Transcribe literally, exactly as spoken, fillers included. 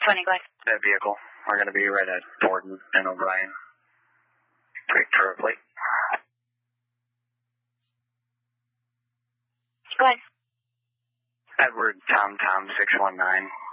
twenty, go ahead. That vehicle. We're going to be right at Borden and O'Brien. Great, plate. Go ahead. Edward Tom Tom six one nine,